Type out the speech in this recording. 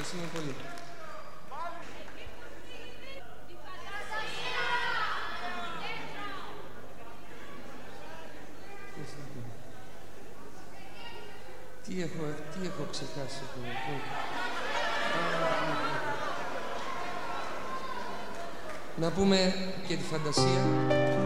Ευχαριστούμε πολύ. Τι έχω ξεχάσει εδώ. Να πούμε και τη φαντασία.